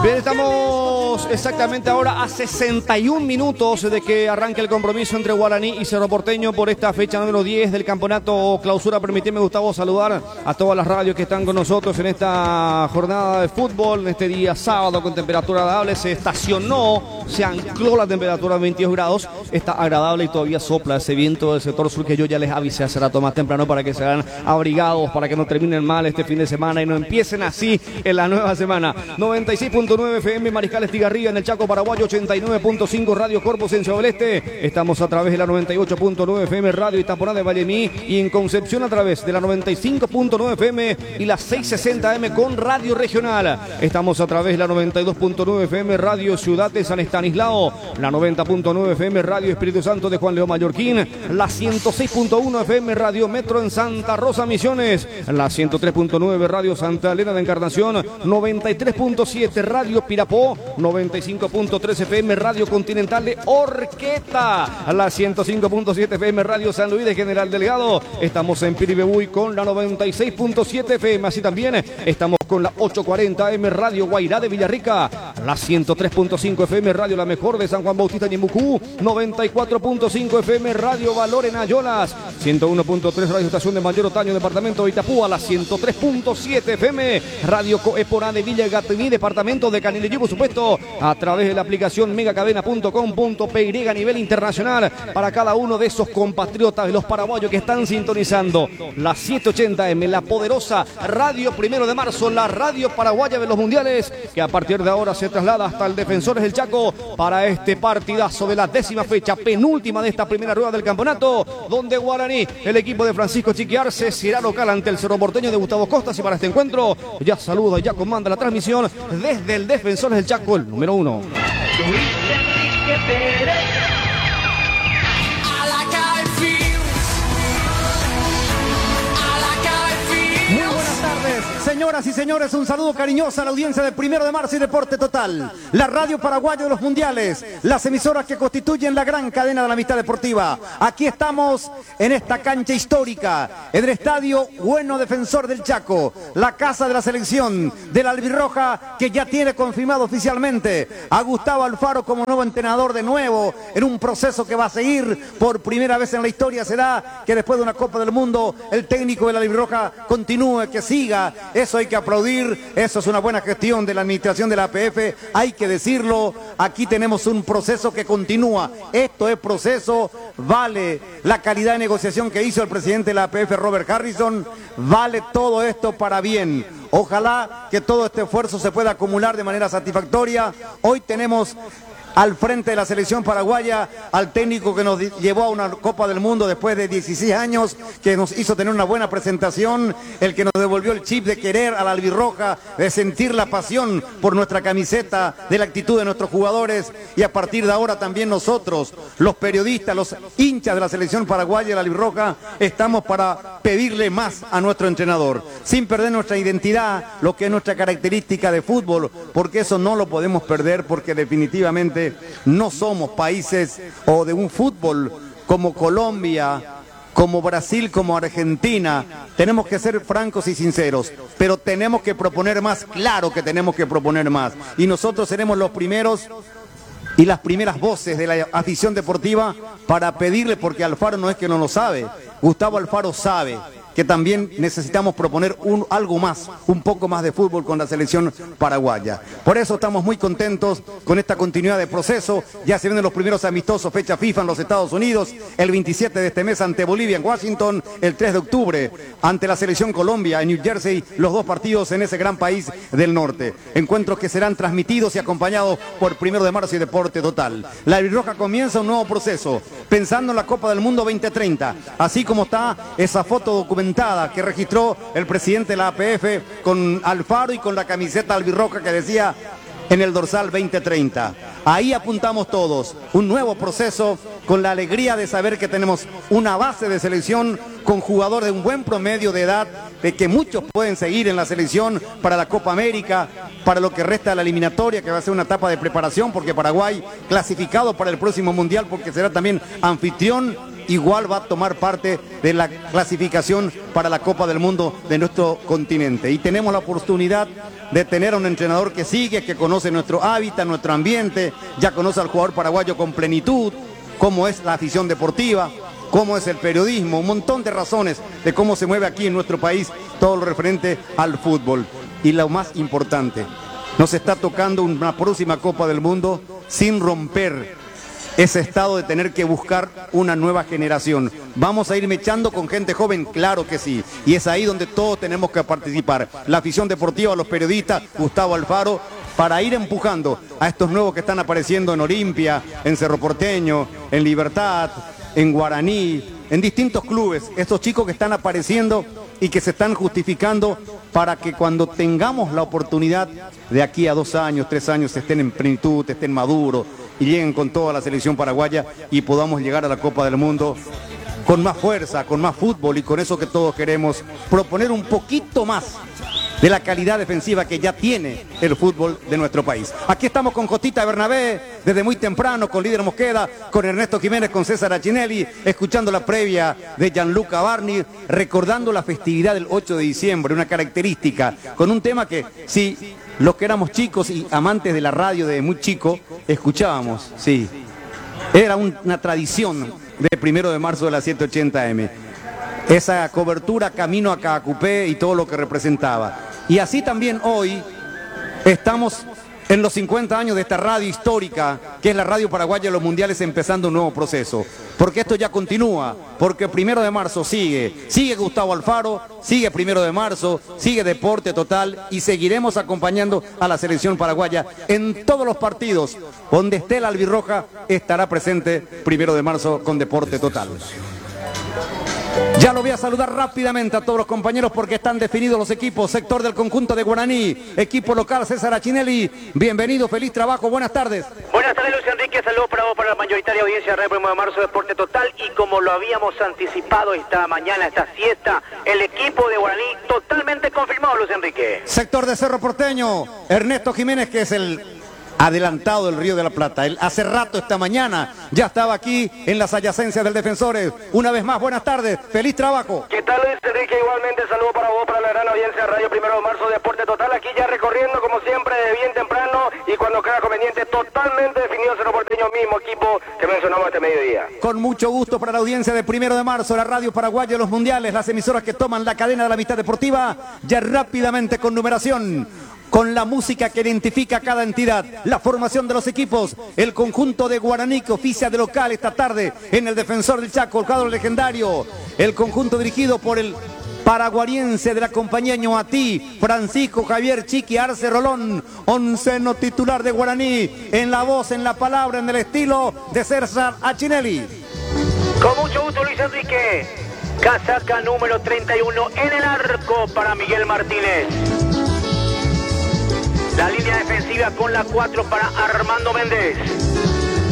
Bien, estamos exactamente ahora a 61 minutos de que arranque el compromiso entre Guaraní y Cerro Porteño por esta fecha número 10 del campeonato clausura. Permitidme, Gustavo, saludar a todas las radios que están con nosotros en esta jornada de fútbol, en este día sábado con temperatura agradable. Se estacionó, se ancló la temperatura a 22 grados. Está agradable y todavía sopla ese viento del sector sur que yo ya les avisé hace rato más temprano para que se hagan abrigados, para que no terminen mal este fin de semana y no empiecen así en la nueva semana. 96.9 FM Mariscal Estigarribia en el Chaco Paraguayo, 89.5 Radio Corpus en Ciudad del Este. Estamos a través de la 98.9 FM Radio Itaporá de Vallemí y en Concepción a través de la 95.9 FM y la 660 AM con Radio Regional. Estamos a través de la 92.9 FM Radio Ciudad de San Estanislao, la 90.9 FM Radio Espíritu Santo de Juan León Mallorquín, la 106.1 FM Radio Metro en Santa Rosa Misiones, la 103.9 Radio Santa Elena de Encarnación, 93.7 Radio Pirapó, 95.3 FM Radio Continental de Orqueta, la 105.7 FM Radio San Luis de General Delgado. Estamos en Piribebuy con la 96.7 FM, así también estamos con la 840 AM Radio Guairá de Villarrica, la 103.5 FM Radio La Mejor de San Juan Bautista Ñembucú, 94.5 FM Radio Valor en Ayolas, 101.3 Radio Estación de Mayor Otaño, Departamento de Itapúa, la 103.7 FM Radio Coeporá de Villa Gatini, Departamento de Canileyú, por supuesto, a través de la aplicación megacadena.com.py a nivel internacional para cada uno de esos compatriotas de los paraguayos que están sintonizando la 780M, la poderosa Radio 1 de Marzo, la radio paraguaya de los mundiales, que a partir de ahora se traslada hasta el Defensores del Chaco para este partidazo de la 10ª fecha, penúltima de esta primera rueda del campeonato, donde Guaraní, el equipo de Francisco Chiquiarce, será local ante el Cerro Porteño de Gustavo Costas. Y para este encuentro ya saluda y ya comanda la transmisión desde el Defensores del Chaco, el número 1. Señoras y señores, un saludo cariñoso a la audiencia del 1 de Marzo y Deporte Total, la radio paraguaya de los mundiales, las emisoras que constituyen la gran cadena de la amistad deportiva. Aquí estamos en esta cancha histórica, en el estadio Bueno Defensor del Chaco, la casa de la selección de la albirroja, que ya tiene confirmado oficialmente a Gustavo Alfaro como nuevo entrenador de nuevo, en un proceso que va a seguir por primera vez en la historia. Será que después de una Copa del Mundo el técnico de la albirroja continúe, que siga. Eso hay que aplaudir, eso es una buena gestión de la administración de la APF, hay que decirlo. Aquí tenemos un proceso que continúa, esto es proceso, vale la calidad de negociación que hizo el presidente de la APF, Robert Harrison, vale todo esto para bien. Ojalá que todo este esfuerzo se pueda acumular de manera satisfactoria. Hoy tenemos al frente de la selección paraguaya al técnico que nos llevó a una Copa del Mundo después de 16 años, que nos hizo tener una buena presentación, el que nos devolvió el chip de querer a la albirroja, de sentir la pasión por nuestra camiseta, de la actitud de nuestros jugadores. Y a partir de ahora también nosotros, los periodistas, los hinchas de la selección paraguaya de la albirroja, estamos para pedirle más a nuestro entrenador, sin perder nuestra identidad, lo que es nuestra característica de fútbol, porque eso no lo podemos perder, porque definitivamente no somos países o de un fútbol como Colombia, como Brasil, como Argentina. Tenemos que ser francos y sinceros, pero tenemos que proponer más, claro que tenemos que proponer más. Y nosotros seremos los primeros y las primeras voces de la afición deportiva para pedirle, porque Alfaro no es que no lo sabe, Gustavo Alfaro sabe que también necesitamos proponer algo más, un poco más de fútbol con la selección paraguaya. Por eso estamos muy contentos con esta continuidad de proceso. Ya se vienen los primeros amistosos, fecha FIFA en los Estados Unidos, el 27 de este mes ante Bolivia en Washington, el 3 de octubre ante la selección Colombia en New Jersey, los dos partidos en ese gran país del norte. Encuentros que serán transmitidos y acompañados por 1 de Marzo y Deporte Total. La albirroja comienza un nuevo proceso, pensando en la Copa del Mundo 2030, así como está esa foto documentada que registró el presidente de la APF con Alfaro y con la camiseta albirroja que decía en el dorsal 2030. Ahí apuntamos todos, un nuevo proceso, con la alegría de saber que tenemos una base de selección con jugadores de un buen promedio de edad, de que muchos pueden seguir en la selección para la Copa América, para lo que resta de la eliminatoria, que va a ser una etapa de preparación, porque Paraguay clasificado para el próximo Mundial, porque será también anfitrión, igual va a tomar parte de la clasificación para la Copa del Mundo de nuestro continente. Y tenemos la oportunidad de tener a un entrenador que sigue, que conoce nuestro hábitat, nuestro ambiente, ya conoce al jugador paraguayo con plenitud, cómo es la afición deportiva, cómo es el periodismo, un montón de razones de cómo se mueve aquí en nuestro país todo lo referente al fútbol. Y lo más importante, nos está tocando una próxima Copa del Mundo sin romper ese estado de tener que buscar una nueva generación. ¿Vamos a ir mechando con gente joven? Claro que sí. Y es ahí donde todos tenemos que participar. La afición deportiva, los periodistas, Gustavo Alfaro, para ir empujando a estos nuevos que están apareciendo en Olimpia, en Cerro Porteño, en Libertad, en Guaraní, en distintos clubes. Estos chicos que están apareciendo y que se están justificando para que cuando tengamos la oportunidad de aquí a 2 años, 3 años, estén en plenitud, estén maduros y lleguen con toda la selección paraguaya y podamos llegar a la Copa del Mundo con más fuerza, con más fútbol y con eso que todos queremos, proponer un poquito más de la calidad defensiva que ya tiene el fútbol de nuestro país. Aquí estamos con Jotita Bernabé, desde muy temprano, con Líder Mosqueda, con Ernesto Jiménez, con César Achinelli, escuchando la previa de Gianluca Barni, recordando la festividad del 8 de diciembre, una característica, con un tema que, si los que éramos chicos y amantes de la radio desde muy chico, escuchábamos, sí, era una tradición del 1 de marzo de la 780M. Esa cobertura camino a Caacupé y todo lo que representaba. Y así también hoy estamos en los 50 años de esta radio histórica, que es la Radio Paraguaya de los Mundiales, empezando un nuevo proceso. Porque esto ya continúa, porque 1 de marzo sigue Gustavo Alfaro, sigue 1 de marzo, sigue Deporte Total y seguiremos acompañando a la selección paraguaya en todos los partidos. Donde esté la albirroja estará presente 1 de marzo con Deporte Total. Ya lo voy a saludar rápidamente a todos los compañeros porque están definidos los equipos. Sector del conjunto de Guaraní, equipo local César Achinelli. Bienvenido, feliz trabajo, buenas tardes. Buenas tardes, Luis Enrique, saludos para vos, para la mayoritaria audiencia de 1 de marzo, Deporte Total. Y como lo habíamos anticipado esta mañana, esta siesta, el equipo de Guaraní totalmente confirmado, Luis Enrique. Sector de Cerro Porteño, Ernesto Jiménez, que es el adelantado del Río de la Plata. Él hace rato, esta mañana, ya estaba aquí en las adyacencias del Defensores. Una vez más, buenas tardes, feliz trabajo. ¿Qué tal, Luis Enrique? Igualmente, saludo para vos, para la gran audiencia de Radio 1 de marzo, Deporte Total. Aquí ya recorriendo, como siempre, de bien temprano y cuando queda conveniente, totalmente definido Cerro Porteño, mismo equipo que mencionamos este mediodía. Con mucho gusto para la audiencia de 1 de marzo, la Radio Paraguaya de los Mundiales, las emisoras que toman la cadena de la amistad deportiva, ya rápidamente con numeración, con la música que identifica a cada entidad, la formación de los equipos, el conjunto de Guaraní que oficia de local esta tarde en el Defensor del Chaco, el cuadro legendario, el conjunto dirigido por el paraguariense de la compañía Ñoatí, Francisco Javier Chiqui Arce Rolón, onceno titular de Guaraní, en la voz, en la palabra, en el estilo de César Achinelli. Con mucho gusto, Luis Enrique. Casaca número 31 en el arco para Miguel Martínez. La línea defensiva con la 4 para Armando Méndez.